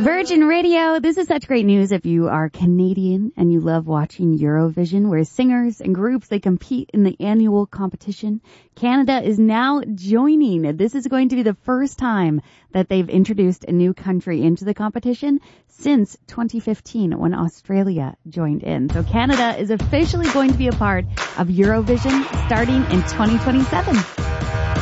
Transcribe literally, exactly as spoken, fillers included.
Virgin Radio, this is such great news if you are Canadian and you love watching Eurovision, where singers and groups, they compete in the annual competition. Canada is now joining. This is going to be the first time that they've introduced a new country into the competition since twenty fifteen when Australia joined in. So Canada is officially going to be a part of Eurovision starting in twenty twenty-seven.